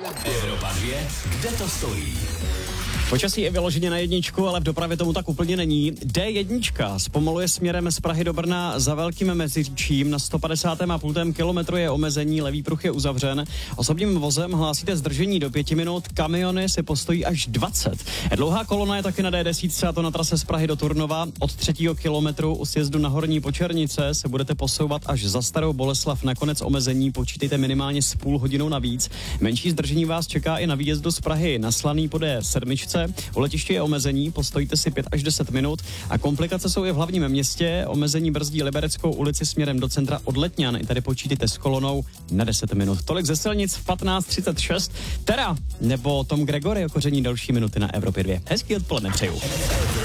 Evropa 2, kde to stojí? Počasí je vyloženě na jedničku, ale v dopravě tomu tak úplně není. D1 zpomaluje směrem z Prahy do Brna za Velkým Meziříčím. Na 150,5 kilometru je omezení, levý pruh je uzavřen. Osobním vozem hlásíte zdržení do 5 minut, kamiony si postojí až 20. Dlouhá kolona je taky na D10, a to na trase z Prahy do Turnova. Od 3. kilometru u sjezdu na Horní Počernice se budete posouvat až za Starou Boleslav. Nakonec omezení počítejte minimálně s půl hodinou navíc. Menší zdržení vás čeká i na výjezdu z Prahy na Slaný po D7. U letiště je omezení, postojíte si 5 až 10 minut a komplikace jsou i v hlavním městě. Omezení brzdí Libereckou ulici směrem do centra od Letňan. I tady počítejte s kolonou na 10 minut. Tolik ze silnic v 15:36. Tera nebo Tom Gregory okoření další minuty na Evropě 2. Hezký odpoledne přeju.